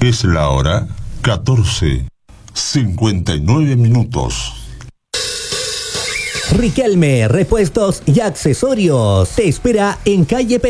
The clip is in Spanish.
Es la hora 14:59. Riquelme, repuestos y accesorios. Te espera en calle